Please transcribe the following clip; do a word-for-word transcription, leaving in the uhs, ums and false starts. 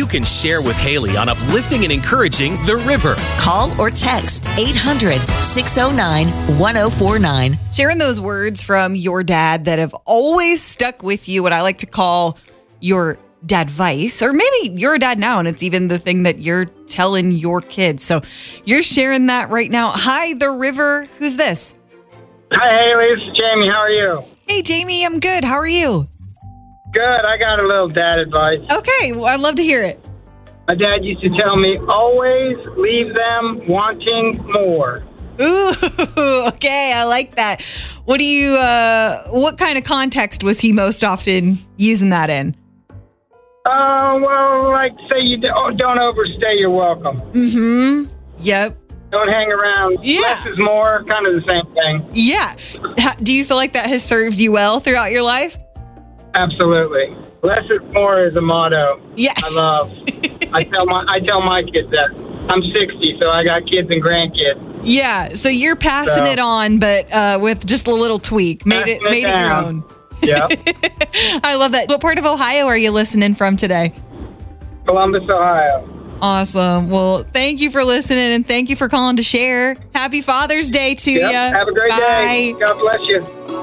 you can share with Haley on uplifting and encouraging the river. Call or text eight hundred, six oh nine, one oh four nine. Sharing those words from your dad that have always stuck with you, what I like to call your dadvice, or maybe you're a dad now and it's even the thing that you're telling your kids. So you're sharing that right now. Hi, the river. Who's this? Hi, Haley. This is Jamie. How are you? Hey, Jamie. I'm good. How are you? Good. I got a little dad advice. Okay. Well, I'd love to hear it. My dad used to tell me, always leave them wanting more. Ooh, okay. I like that. What do you, uh, what kind of context was he most often using that in? Uh, well, like say you don't don't overstay your welcome. Mm-hmm. Yep. Don't hang around. Yeah. Less is more, kind of the same thing. Yeah. How, do you feel like that has served you well throughout your life? Absolutely. Less is more is a motto. Yeah. I love. I tell my I tell my kids that. I'm sixty, so I got kids and grandkids. Yeah. So you're passing So. it on, but uh, with just a little tweak. Made it, Passing it made it your down. own. Yeah. I love that. What part of Ohio are you listening from today? Columbus, Ohio. Awesome. Well, thank you for listening and thank you for calling to share. Happy Father's Day to Yep. you. Have a great Bye. day. God bless you.